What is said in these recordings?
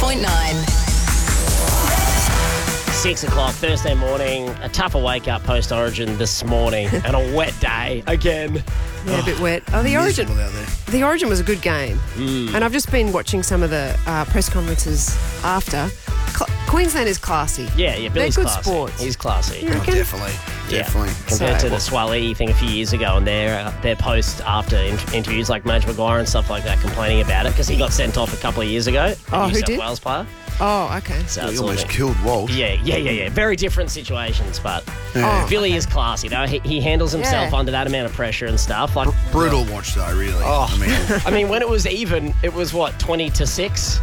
106.9. 6 o'clock Thursday morning, a tougher wake-up post-Origin this morning and a wet day again. Yeah, a bit wet. Oh, the Origin. Miserable out there. The Origin was a good game, and I've just been watching some of the press conferences after. Queensland is classy. Yeah, Billy's They're good classy. sports. He's classy. You Oh, reckon? definitely. Compared So- to the Swally thing a few years ago and their post after interviews like Madge Maguire and stuff like that complaining about it because he got sent off a couple of years ago. Oh, a New who South did? Wales player. Oh, okay. So He it's all almost been- killed Walt. Yeah. Very different situations, but Yeah. Billy is classy though. He handles himself Yeah. under that amount of pressure and stuff. Like, Brutal watch, though, really. Oh. I mean, I mean, when it was even, it was what 20-6,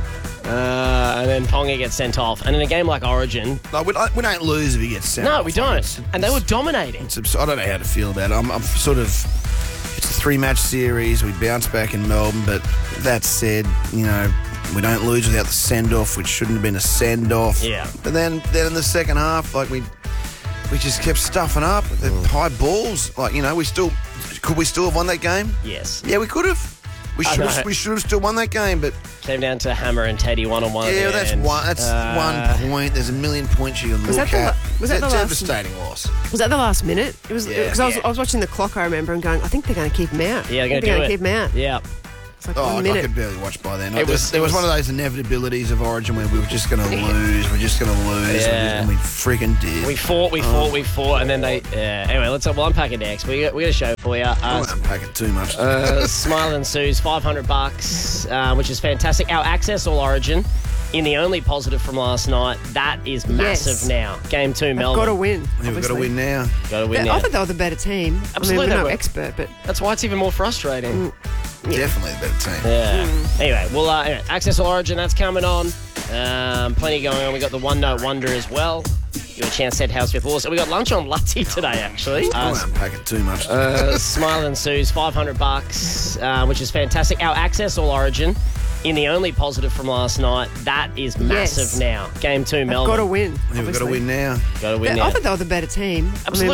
and then Ponga gets sent off. And in a game like Origin, no, we don't lose if he gets sent no, off. we don't. It's- And they were dominating. I don't know how to feel about it. I'm sort of... It's a 3-match series. We bounced back in Melbourne, but that said, you know, we don't lose without the send-off, which shouldn't have been a send-off. Yeah. But then in the second half, like, we just kept stuffing up. The high balls. Like, you know, could we still have won that game? Yes. Yeah, we could have. We should have still won that game, but Came down to Hammer and Teddy one-on-one. yeah, at the that's end. one. That's 1 point. There's a million points you can Was look that the at. was that the last- devastating loss? Was that the last minute? It was Yeah. because I was watching the clock. I remember and going, I think they're going to keep him out. Yeah, they're going to they're do gonna it. keep him out. Yeah. It's like Oh, 1 I minute. could barely watch by then. It was- There was one of those inevitabilities of Origin where we were just going to lose. We're just going to lose. Yeah. And we freaking did. We fought, and then they... anyway, we'll unpack it next. We got a show for you. I won't unpack it too much. Smile and Sue's $500, which is fantastic. Our access all Origin, in the only positive from last night, that is massive Yes. now. Game 2, Melbourne. Got to win. Yeah, we've got to obviously. win now. Got to win I now. thought they were the better team. Absolutely I mean, they we're were. no expert, but That's why it's even more frustrating. Definitely the better team. Yeah. Anyway, anyway, Access All Origin, that's coming on. Plenty going on. We got the One Note Wonder as well. You got a chance to head house with us. We got lunch on Lutzy today, actually. I won't unpack it too much. Smile and Sue's $500, which is fantastic. Our Access All Origin, in the only positive from last night, that is massive Yes. now. Game 2, Melbourne. got to win. Yeah, we've got to obviously. win now. Got to win I now. thought they were the better team. I mean, Absolutely